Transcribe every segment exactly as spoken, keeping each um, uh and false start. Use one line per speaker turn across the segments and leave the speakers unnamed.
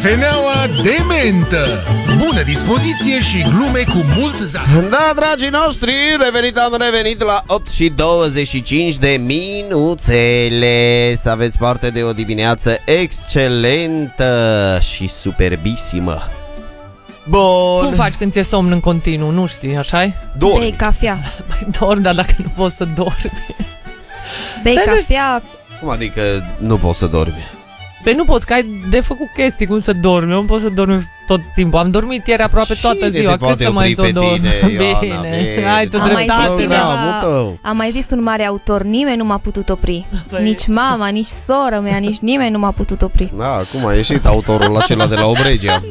Cafeneaua de mentă. Bună dispoziție și glume cu mult zahăr.
Da, dragii noștri, revenit am revenit la opt și douăzeci și cinci de minuțele. Să aveți parte de o dimineață excelentă și superbisimă. Bun.
Cum faci când ți-e somn în continuu, nu știi, așa-i?
Dormi.
Bei cafea.
Mai dormi, dar dacă nu poți să dormi.
Bei
Dar nu
cafea.
Cum adică nu poți să dormi?
Păi nu poți, că ai de făcut chestii, cum să dormi. Eu nu pot să dormi tot timpul. Am dormit ieri aproape toată
Cine
ziua.
te
Cât să mai tot dorm?
Bine, Ioana,
Bine,
bine.
ai tu
A mai
dreptate.
zis cineva,
tău.
a mai zis un mare autor, nimeni nu m-a putut opri.
Păi.
Nici mama, nici sora mea, nici nimeni nu m-a putut opri.
Da, acum a ieșit autorul acela de la Obregia.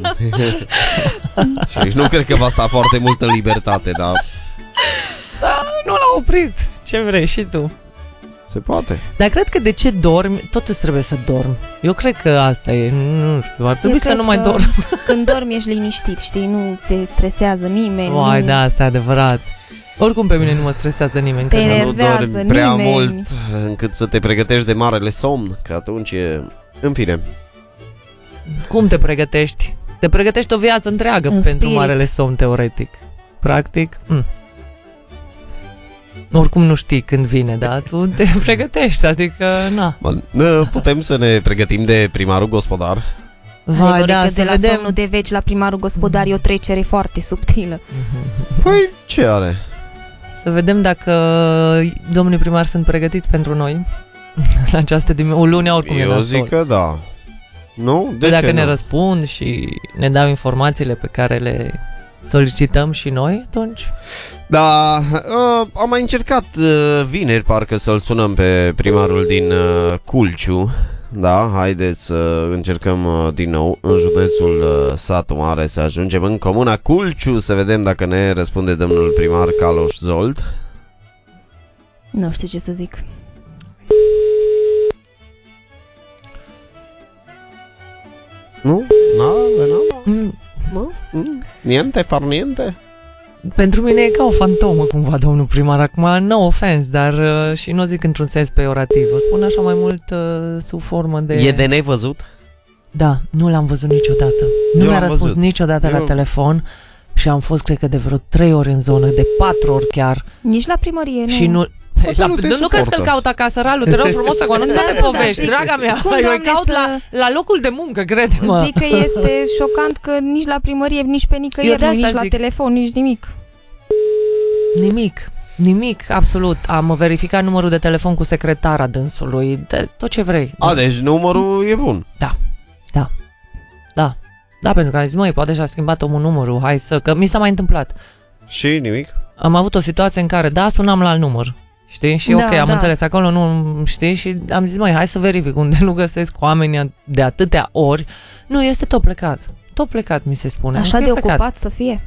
Și nu cred că va sta foarte multă libertate, dar
Da, nu l-a oprit. Ce vrei și tu.
se poate.
Dar cred că de ce dormi, tot îți trebuie să dormi. Eu cred că asta e, nu știu, ar trebui
Eu
să
cred
nu mai
că
dormi.
Când dormi ești liniștit, știi, nu te stresează nimeni.
Uai,
nu...
da, asta e adevărat. Oricum pe mine nu mă stresează nimeni.
Te
că nu.
Nu
enervează
dormi prea
nimeni.
mult încât să te pregătești de marele somn, că atunci e... În fine.
Cum te pregătești? Te pregătești o viață întreagă
În
pentru
spirit.
marele somn, teoretic. Practic, m- oricum nu știi când vine, dar tu te pregătești, adică, na.
Bun. Putem să ne pregătim de primarul gospodar?
Vai,
Vai,
da,
că
să
de la
vedem.
somnul de veci la primarul gospodar e o trecere foarte subtilă.
Păi, ce are?
Să vedem dacă domnii primari sunt pregătiți pentru noi la această dimineață. O lunea oricum e
Eu
nasol.
zic că da. Nu? De
Păi
ce
dacă
nu?
ne răspund și ne dau informațiile pe care le solicităm și noi, atunci...
Da, uh, am mai încercat uh, vineri parcă să-l sunăm pe primarul din uh, Culciu. Da, haideți să încercăm uh, din nou în județul uh, Satu Mare, să ajungem în comuna Culciu, să vedem dacă ne răspunde domnul primar Caloș Zold.
Nu știu ce să zic.
Nu? Nada de nada?
Mm,
Nu? Mm? Niente, far niente?
Pentru mine e ca o fantomă cumva, domnul primar. Acum, no offense, dar uh, și nu zic într-un sens peiorativ. O spun așa mai mult uh, sub formă de...
E de nevăzut?
Da, nu l-am văzut niciodată. Nu
Eu
mi-a
am
răspuns
văzut.
niciodată
Eu-
la telefon și am fost, cred că, de vreo trei ori în zonă, de patru ori chiar.
Nici la primărie, nu.
Și nu...
Poate
La,
nu te
nu, nu crezi că
suportă.
îl caut acasă, Ralu, te rog frumos să cunosc
Da,
toate
nu, dar
povești,
zic,
draga mea.
cum,
Eu îl
Doamne,
caut
să-
la, la locul de muncă, crede-mă.
Zic că este șocant că nici la primărie, nici pe
Eu
nicăieri,
de
nu,
asta
nici la
zic.
telefon, nici nimic.
Nimic, nimic, absolut. Am verificat numărul de telefon cu secretara dânsului, de tot ce vrei.
A, deci numărul e bun.
Da, da, da. Da, pentru că am zis, măi, poate și-a schimbat omul numărul, hai să... Că mi s-a mai întâmplat.
Și nimic?
Am avut o situație în care, da, sunam la alt număr. Știi? Și
Da,
ok, am
da.
înțeles, acolo nu, știi? Și am zis, măi, hai să verific unde nu găsesc oameni de atâtea ori. Nu, este tot plecat. Tot plecat, mi se spune.
Așa
E
de
plecat.
ocupat să fie.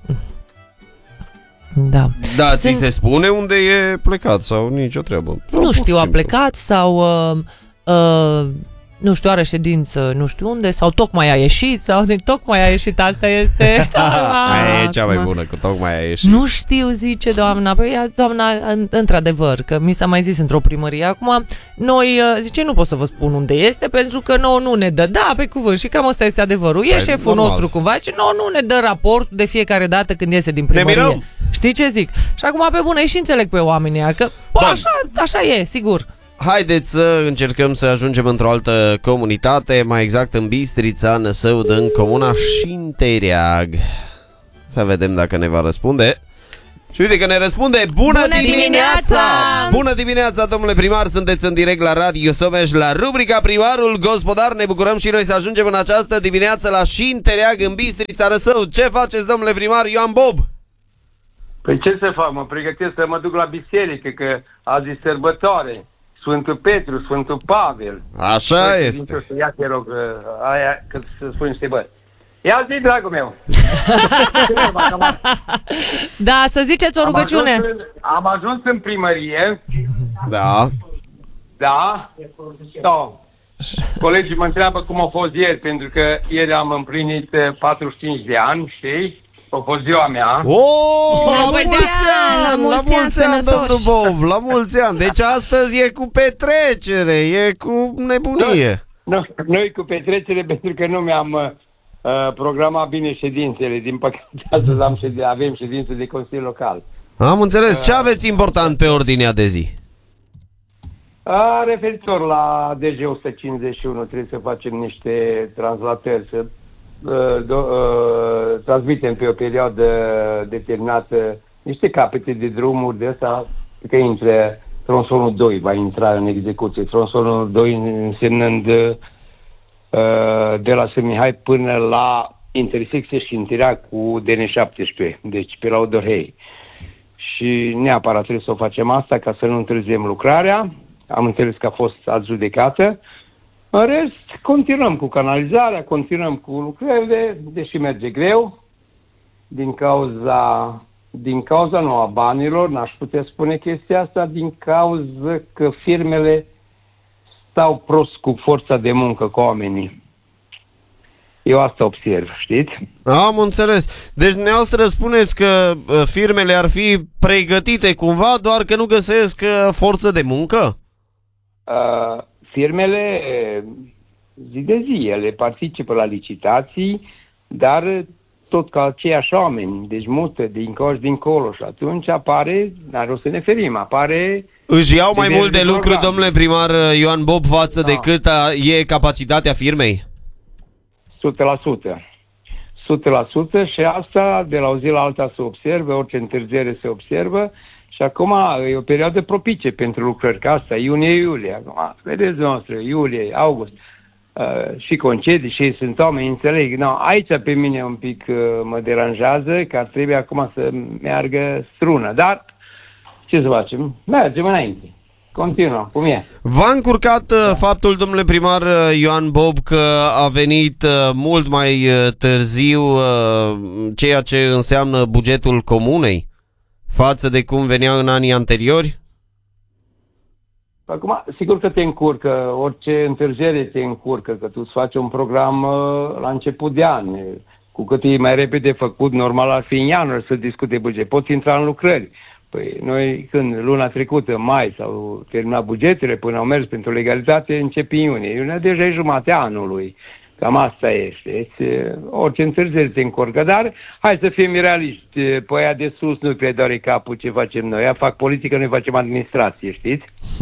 Da.
Da,
Sunt-
ți se spune unde e plecat sau nicio treabă? Sau
Nu
pur
știu,
și
a
simplu?
plecat sau... Uh, uh, nu știu, are ședință nu știu unde, sau tocmai a ieșit, sau de tocmai a ieșit, asta este...
Aia e cea mai
acum.
bună, că tocmai a ieșit.
Nu știu, zice doamna. Păi, ea, doamna, în- într-adevăr, că mi s-a mai zis într-o primărie. Acum, noi, uh, zice, nu pot să vă spun unde este, pentru că nouă nu ne dă. Da, pe cuvânt, și cam asta este adevărul. E
Păi,
șeful
normal.
nostru cumva, zice, nouă nu ne dă raport de fiecare dată când iese din
Ne
primărie.
mirăm.
Știi ce zic? Și acum, pe bună, și înțeleg pe oamenii ăia, că bă,
Bun.
așa, așa e, sigur.
Haideți să încercăm să ajungem într-o altă comunitate, mai exact în Bistrița, Năsăud, în comuna Șintereag. Să vedem dacă ne va răspunde. Și uite că ne răspunde. Bună,
Bună dimineața!
Bună dimineața, domnule primar, sunteți în direct la Radio Someș, la rubrica Primarul Gospodar. Ne bucurăm și noi să ajungem în această dimineață la Șintereag, în Bistrița, Năsăud. Ce faceți, domnule primar Ioan Bob?
Păi ce să fac? Mă pregătesc să mă duc la biserică, că azi e sărbătoare. Sfântul Petru, Sfântul Pavel.
Așa
Păi,
este.
din ce, ia te rog, aia, că să spui niște băi. Ia zi, dragul meu.
Da, să ziceți o
Am
rugăciune.
ajuns, în, am ajuns în primărie,
Da.
da, da. Colegii mă întreabă cum a fost ieri, pentru că ieri am împlinit eh, patruzeci și cinci de ani, știi? A fost ziua mea.
Oh, la
mulți
mulți
ani,
ani,
la
la
mulți ani,
mulți ani, domnul
sănătoși.
Bob, la mulți ani. Deci astăzi e cu petrecere, e cu nebunie.
Noi, noi cu petrecere, pentru că nu mi-am uh, programat bine ședințele. Din păcate, astăzi am ședin, avem ședințe de Consiliu Local.
Am înțeles. Ce aveți important pe ordinea de zi?
A, referitor la D G o sută cincizeci și unu, trebuie să facem niște translatări, să uh, do, uh, transmitem pe o perioadă determinată niște capete de drumuri de asta, că intre tronsonul doi, va intra în execuție. Tronsonul doi însemnând uh, de la Sămihai până la intersecție și întirea cu D N șaptesprezece, deci pe la Odorhei. Și neapărat trebuie să o facem asta ca să nu întârziem lucrarea. Am înțeles că a fost adjudecată. În rest, continuăm cu canalizarea, continuăm cu lucrările, deși merge greu, din cauza, din cauza nu a banilor, n-aș putea spune chestia asta, din cauza că firmele stau prost cu forța de muncă, cu oamenii. Eu asta observ, știți?
Am înțeles. Deci dumneavoastră spuneți că firmele ar fi pregătite cumva, doar că nu găsesc forță de muncă?
Uh, firmele zi de zi, ele participă la licitații, dar tot ca aceiași oameni, deci mută din coș dincolo și atunci apare, n-are o să ne ferim, apare...
Își iau mai mult de lucru,
program.
domnule primar Ioan Bob, față
Da.
de cât a, e capacitatea firmei?
o sută la sută. o sută la sută și asta de la o zi la alta se observă, orice întârziere se observă și acum e o perioadă propice pentru lucrări ca asta, iunie-iulie. Acum, vedeți noastră, iulie, august uh, și concedii și ei sunt oameni, înțeleg. No, aici pe mine un pic uh, mă deranjează că ar trebui acum să meargă strună, dar ce să facem? Mergem înainte. Continuă, cum e?
V-a încurcat uh, faptul, domnule primar uh, Ioan Bob, că a venit uh, mult mai uh, târziu uh, ceea ce înseamnă bugetul comunei față de cum venea în anii anteriori?
Acum, sigur că te încurcă, orice întârziere te încurcă, că tu îți faci un program uh, la început de an. Cu cât e mai repede făcut, normal ar fi în ianuarie să discute buget. Poți intra în lucrări. Păi noi când luna trecută, mai, s-au terminat bugetele, până au mers pentru legalitate, începe iunie. Iunie deja e jumatea anului. Cam asta este. Deci, orice întârziere te încurcă, dar hai să fim realiști. Pe aia de sus nu prea doare capul ce facem noi. Ea fac politică, noi facem administrație, știți?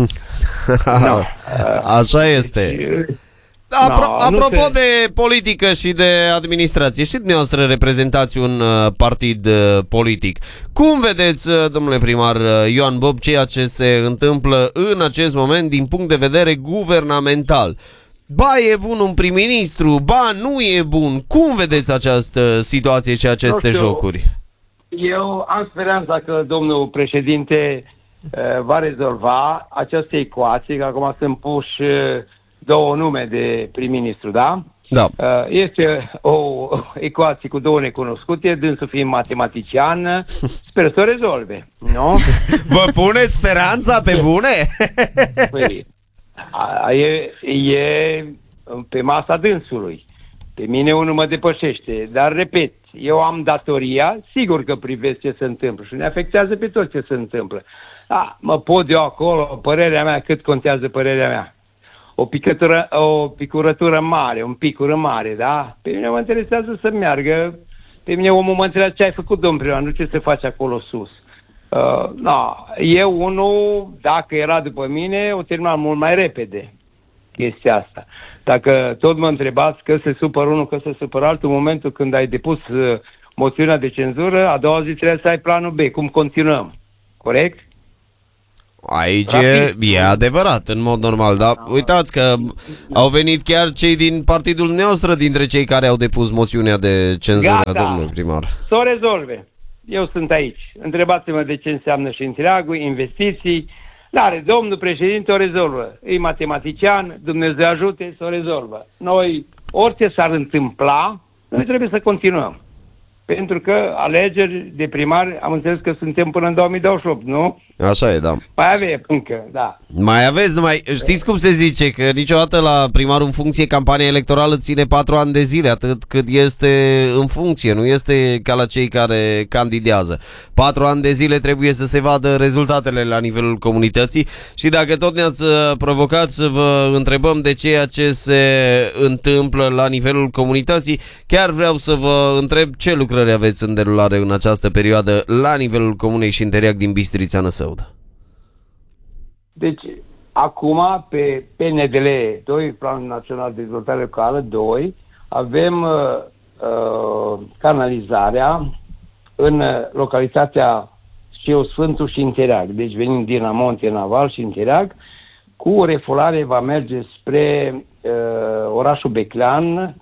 No.
Așa este. Apro-
no,
apropo
se...
de politică și de administrație, știți dumneavoastră reprezentați un uh, partid uh, politic. Cum vedeți, uh, domnule primar uh, Ioan Bob, ceea ce se întâmplă în acest moment din punct de vedere guvernamental? Ba e bun un prim-ministru, ba nu e bun. Cum vedeți această situație și aceste jocuri?
Eu am speranța că domnul președinte uh, va rezolva această ecuație, că acum sunt puși uh, două nume de prim-ministru, da?
Da.
Uh, este o ecuație cu două necunoscute, dânsul fiind matematician, sper să o rezolve, nu?
Vă puneți speranța pe bune?
Păi, a, e, e pe masa dânsului. Pe mine unul mă depășește, dar repet, eu am datoria, sigur că privesc ce se întâmplă și ne afectează pe tot ce se întâmplă. Da, mă pot eu acolo, părerea mea, cât contează părerea mea. O picătură, o picurătură mare, un picură mare, da? Pe mine mă interesează să meargă. Pe mine omul mă interesează ce ai făcut, domn primar, nu ce se face acolo sus. Uh, no, eu unul, dacă era după mine, o terminam mult mai repede chestia asta. Dacă tot mă întrebați că se supără unul, că se supără altul, în momentul când ai depus uh, moțiunea de cenzură, a doua zi trebuie să ai planul B. Cum continuăm? Corect?
Aici e, e adevărat, în mod normal, dar uitați că au venit chiar cei din partidul nostru dintre cei care au depus moțiunea de cenzură, domnul primar.
Să o rezolve. Eu sunt aici. Întrebați-mă de ce înseamnă și întreagul, investiții. Dar domnul președinte o rezolvă. E matematician, Dumnezeu ajute să o rezolvă. Noi, orice s-ar întâmpla, noi trebuie să continuăm. Pentru că alegeri de primari, am înțeles că suntem până în două mii douăzeci și opt, nu?
Așa e, da.
Mai avem încă, da.
Mai aveți, numai știți cum se zice, că niciodată la primarul în funcție campania electorală ține patru ani de zile, atât cât este în funcție, nu este ca la cei care candidează. Patru ani de zile trebuie să se vadă rezultatele la nivelul comunității și dacă tot ne-ați provocat să vă întrebăm de ceea ce se întâmplă la nivelul comunității, chiar vreau să vă întreb ce lucrări aveți în derulare în această perioadă la nivelul Comunei Șinteriac din Bistrița Năsăud.
Deci, acum, pe P N D L doi, Planul Național de Dezvoltare Locală doi, avem uh, uh, canalizarea în localitatea Șeu Sfântul Șinteriac. Deci, venim din Amonte, Naval, Șinteriac, cu refulare va merge spre uh, orașul Beclean, uh,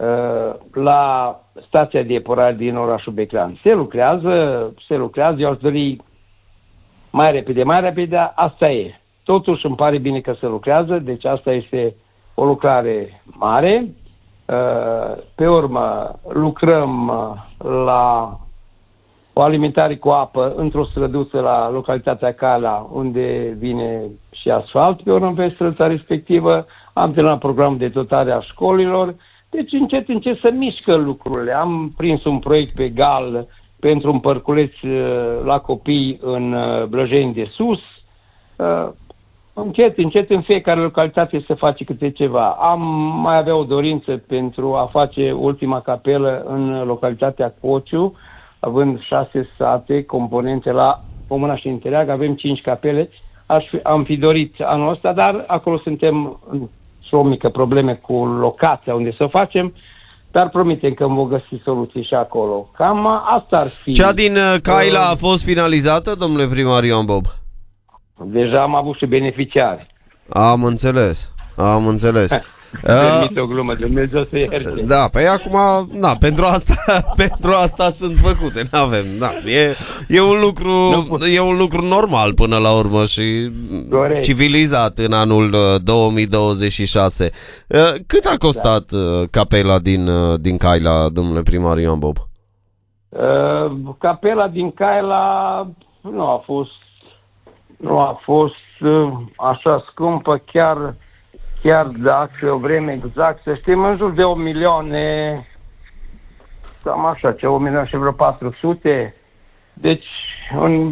la stația de epurare din orașul Beclean. Se lucrează, se lucrează, eu aș dori mai repede, mai repede, asta e. Totuși îmi pare bine că se lucrează, deci asta este o lucrare mare. Pe urmă, lucrăm la o alimentare cu apă într-o străduță la localitatea Cala, unde vine și asfalt pe urmă pe străduța respectivă. Am terminat programul de dotare a școlilor. Deci încet, încet să mișcă lucrurile. Am prins un proiect pe Gal pentru un părculeț la copii în Blăjeni de Sus. Încet, încet, în fiecare localitate se face câte ceva. Am mai avea o dorință pentru a face ultima capelă în localitatea Cociu, având șase sate componente la Comuna Șinteriac, avem cinci capele. Aș fi, am fi dorit anul ăsta, dar acolo suntem într-o mică probleme cu locația unde să o facem, dar promitem că vom găsi soluții și acolo. Cam asta ar fi.
Cea din Caila a fost finalizată, domnule primar Ioan Bob?
Deja am avut și beneficiari.
Am înțeles, am înțeles.
Permite o glumă, Dumnezeu să ierte.
Da, păi acum, na, pentru asta, pentru asta sunt făcute, n-avem, da, e, e, un lucru, e un lucru normal până la urmă și corect, civilizat în anul două mii douăzeci și șase. Cât a costat da. capela din, din Caila, domnule primar Ioan Bob?
Capela din Caila nu a fost, nu a fost așa scumpă, chiar Chiar dacă vrem exact să știm, în jur de o milioane, cam așa, ce o milioane și vreo patru sute. Deci, în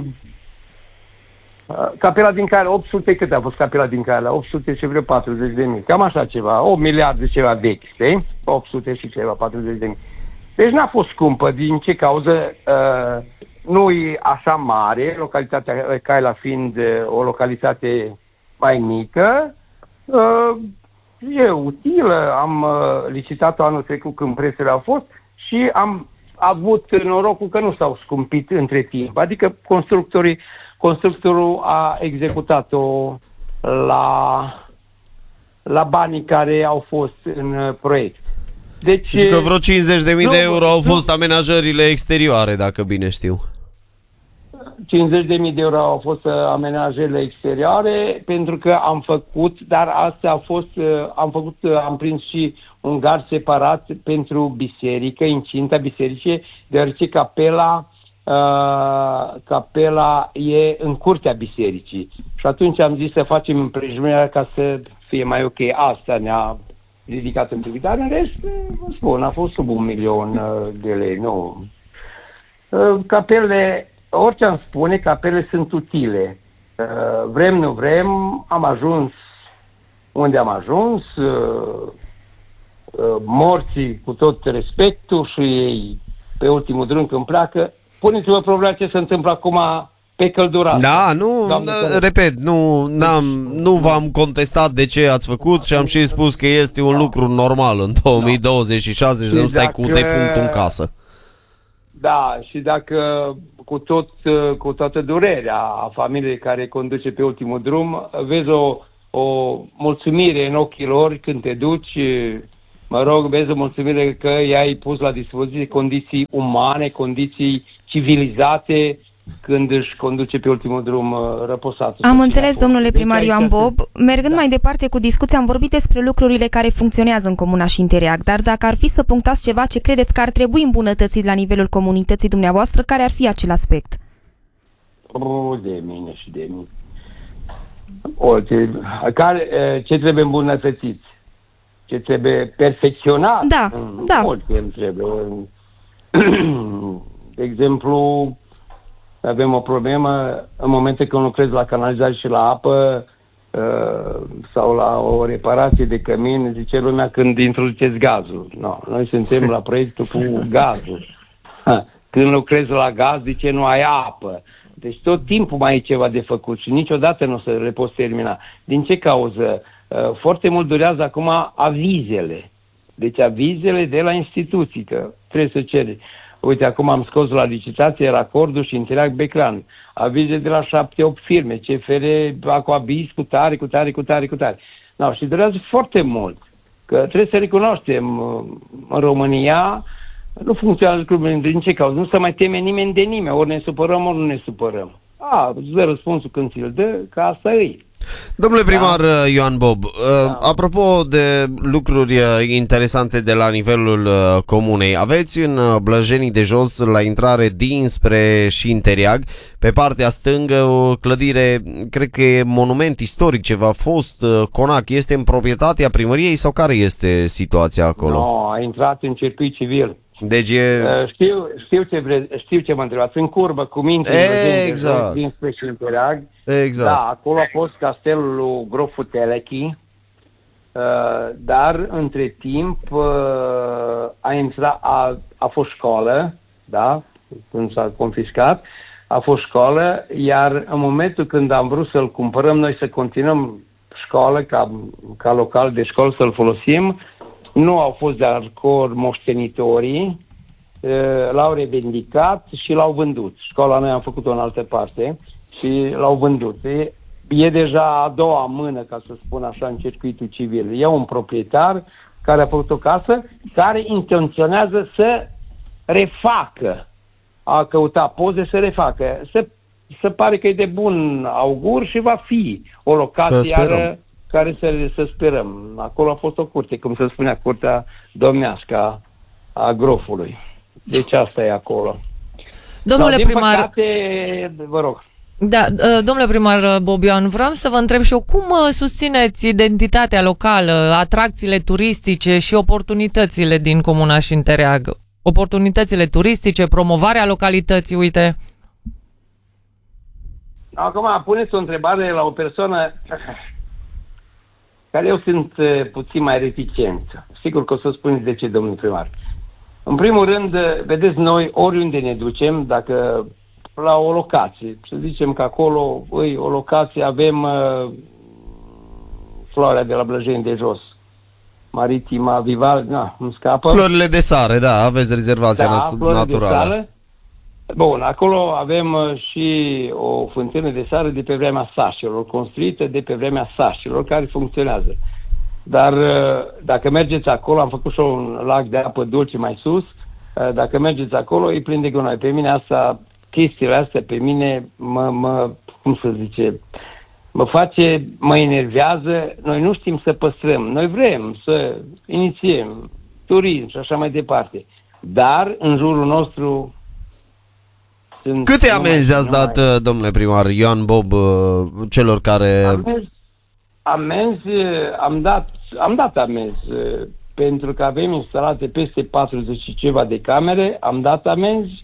capela din Caila, opt sute, cât a fost capela din Caila? opt sute și vreo patruzeci de mii. Cam așa ceva, o miliard de ceva vechi, știi? opt sute și ceva, patruzeci de mii. Deci n-a fost scumpă, din ce cauză uh, nu e așa mare, localitatea Caila fiind uh, o localitate mai mică. Uh, e utilă, am uh, licitat-o anul trecut când prețurile au fost și am avut norocul că nu s-au scumpit între timp. Adică constructorii, constructorul a executat-o la, la banii care au fost în uh, proiect. Deci,
și că vreo cincizeci de mii
nu,
de euro au
nu,
fost amenajările exterioare, dacă bine știu.
cincizeci de mii de euro au fost amenajările exterioare pentru că am făcut, dar astea au fost, am făcut, am prins și un gard separat pentru biserică, incinta bisericii, deoarece capela, uh, capela e în curtea bisericii. Și atunci am zis să facem împrejurimea ca să fie mai ok. Asta ne-a ridicat în privitor, dar în rest, vă spun, a fost sub un milion de lei, nu. Uh, capele, orice am spune, capele sunt utile. Uh, vrem, nu vrem, am ajuns unde am ajuns, uh, uh, morții cu tot respectul și ei pe ultimul drum când pleacă. Puneți-vă problema ce se întâmplă acum pe Călduraș.
Da, nu, Doamne, repet, nu, n-am, nu v-am contestat de ce ați făcut și am și spus că este un lucru normal în două mii douăzeci și șase să nu stai cu defunctul în casă.
Da, și dacă cu, tot, cu toată durerea a familiei care conduce pe ultimul drum, vezi o, o mulțumire în ochii lor când te duci, mă rog, vezi o mulțumire că i-ai pus la dispoziție condiții umane, condiții civilizate, când își conduce pe ultimul drum răposatul.
Am înțeles, domnule primar Ioan Bob. Mergând da. mai departe cu discuția, am vorbit despre lucrurile care funcționează în Comuna Șinteriac, dar dacă ar fi să punctați ceva ce credeți că ar trebui îmbunătățit la nivelul comunității dumneavoastră, care ar fi acel aspect?
O, de mine și de mine. O, ce, care, ce trebuie îmbunătățit? Ce trebuie perfecționat?
Da, da.
Multe îmi trebuie. De exemplu, avem o problemă în momentul când lucrez la canalizare și la apă sau la o reparație de cămin, zice lumea când introduceți gazul. No, noi suntem la proiectul cu gazul. Când lucrezi la gaz, zice nu ai apă. Deci tot timpul mai e ceva de făcut și niciodată nu o să le poți termina. Din ce cauză? Foarte mult durează acum avizele. Deci avizele de la instituții, că trebuie să ceri. Uite, acum am scos la licitație Racordul și Interact Beclan. Avize de la șapte opt firme, C F R, Aquabis, cu tare, cu tare, cu tare, cu tare. No, și durează foarte mult. Că trebuie să recunoaștem, în România nu funcționează cluburile. Din ce cauză? Nu se mai teme nimeni de nimeni. Ori ne supărăm, ori nu ne supărăm. A, îți dă răspunsul când ți-l dă, că asta e.
Domnule primar da. Ioan Bob, da. apropo de lucruri interesante de la nivelul comunei, aveți în Blăjenii de Jos, la intrare dinspre Șinteriag, pe partea stângă, o clădire, cred că e monument istoric, ceva fost, Conac, este în proprietatea primăriei sau care este situația acolo? Nu,
no, a intrat în circuit civil.
Deci e...
Știu, știu, ce vre... știu ce mă întrebați. În curbă, cu minte,
exact.
din spre Șinteriag.
Exact.
Da, acolo a fost castelul lui Grofu Telechi, dar între timp a intrat, a, a fost școală, da, când s-a confiscat, a fost școală, iar în momentul când am vrut să-l cumpărăm, noi să continuăm școală, ca, ca local de școală să-l folosim, nu au fost de acord moștenitorii, l-au revendicat și l-au vândut. Școala noi am făcut-o în altă parte și l-au vândut. E, e deja a doua mână, ca să spun așa, în circuitul civil. E un proprietar care a făcut o casă, care intenționează să refacă. A căutat poze să refacă. Se, se pare că e de bun augur și va fi o locație iară care să, să sperăm. Acolo a fost o curte, cum se spunea, curtea domnească a, a Grofului. Deci asta e acolo.
Domnule
Dar, din
primar...
păcate, vă rog.
Da, domnule primar Bob Ioan, vreau să vă întreb și eu, cum susțineți identitatea locală, atracțiile turistice și oportunitățile din comuna Șinteriag? Oportunitățile turistice, promovarea localității, uite.
Acum puneți o întrebare la o persoană care eu sunt puțin mai reticent. Sigur că o să spuneți de ce, domnul primar. În primul rând, vedeți, noi oriunde ne ducem, dacă la o locație, să zicem că acolo, îi, o locație, avem uh, floarea de la Blăjeni de Jos, Maritima, Vival, na, îmi scapă.
Florile de sare, da, aveți rezervația
da,
nat- naturală.
Bun, acolo avem uh, și o fântână de sare de pe vremea sașilor, construită de pe vremea sașilor, care funcționează. Dar uh, dacă mergeți acolo, am făcut și un lac de apă dulce mai sus, uh, dacă mergeți acolo, e plin de gunoi. Pe mine asta, chestiile astea, pe mine mă, mă, cum să zice, mă face, mă enervează. Noi nu știm să păstrăm. Noi vrem să inițiem turism și așa mai departe. Dar în jurul nostru sunt...
Câte amenzi ați dat, mai... domnule primar Ioan Bob, celor care...
Amenzi, amenzi am dat, am dat amenzi pentru că avem instalate peste patruzeci și ceva de camere, am dat amenzi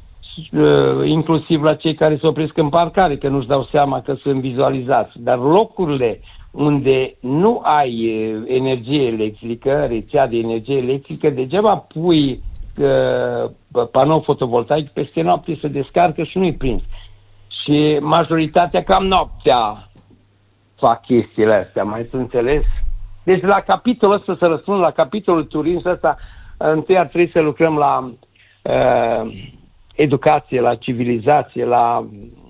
inclusiv la cei care se opresc în parcare, că nu-și dau seama că sunt vizualizați. Dar locurile unde nu ai energie electrică, rețea de energie electrică, degeaba pui uh, panou fotovoltaic, peste noapte se descarcă și nu-i prins. Și majoritatea cam noaptea fac chestiile astea, mai să înțeles? Deci la capitolul ăsta, să răspund la capitolul turism ăsta, întâi ar trebui să lucrăm la uh, educație, la civilizație, la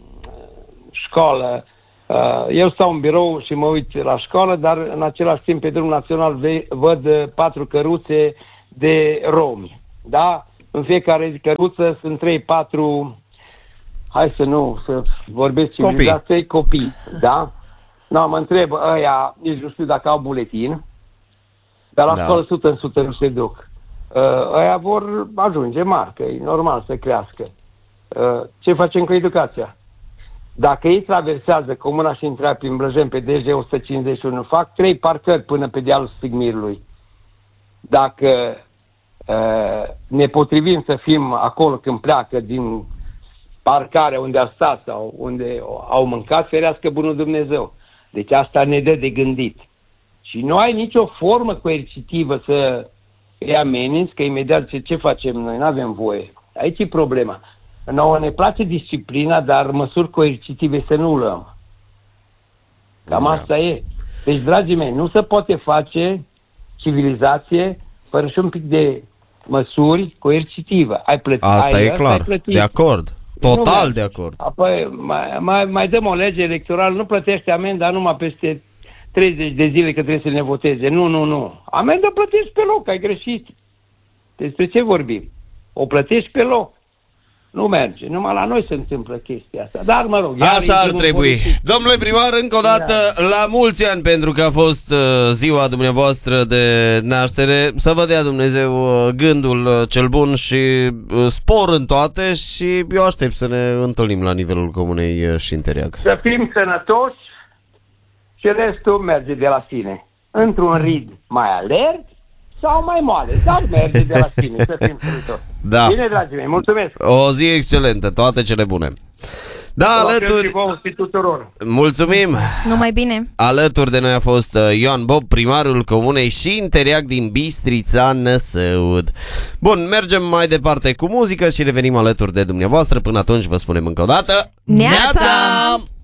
școală. Eu stau în birou și mă uit la școală, dar în același timp pe drumul național văd patru căruțe de romi. Da? În fiecare căruță sunt trei, patru, hai să nu, să vorbesc civilizație, copii. copii. Da? No, mă întreb, ăia, nici nu știu dacă au buletin, dar la da. școală sută în sută nu se duc. Uh, ăia vor ajunge mari, că e normal să crească. Uh, ce facem cu educația? Dacă ei traversează comuna și intră prin Blăjen pe D J o sută cincizeci și unu, fac trei parcări până pe dealul Stigmirului. Dacă uh, ne potrivim să fim acolo când pleacă din parcarea unde a stat sau unde au mâncat, ferească bunul Dumnezeu. Deci asta ne dă de gândit. Și nu ai nicio formă coercitivă să îi ameninți, că imediat ce, ce facem noi? Nu avem voie. Aici e problema. Nouă ne place disciplina, dar măsuri coercitive să nu luăm. Cam
Da.
asta e. Deci, dragii mei, nu se poate face civilizație fără și un pic de măsuri coercitive. Ai plătit.
Asta
ai
e
ăsta,
clar,
ai plătit.
de acord. Total
Nu,
de acord.
Apoi mai, mai, mai dăm o lege electorală, nu plătește amenda numai peste treizeci de zile că trebuie să ne voteze. Nu, nu, nu. Amenda plătești pe loc, ai greșit. Despre ce vorbim? O plătești pe loc. Nu merge. Numai la noi se întâmplă chestia asta. Dar, mă rog... iar
Așa ar
intrăm în
trebui.
politică.
Domnule primar, încă o dată, la mulți ani pentru că a fost uh, ziua dumneavoastră de naștere. Să vă dea Dumnezeu uh, gândul uh, cel bun și uh, spor în toate și eu aștept să ne întâlnim la nivelul comunei uh, Șintereag.
Să fim sănătoși și restul merge de la sine. Într-un rid mai alert sau mai moale, dar merge de la sine, să fim sănătoși.
Da.
Bine, dragii mei, mulțumesc!
O zi excelentă, toate cele bune. Da,
La fel
alături...
și vouă și tuturor!
Mulțumim!
Numai bine!
Alături de noi a fost uh, Ioan Bob, primarul comunei Șintereag din Bistrița Năsăud. Bun, mergem mai departe cu muzică și revenim alături de dumneavoastră. Până atunci vă spunem încă o dată
Neața!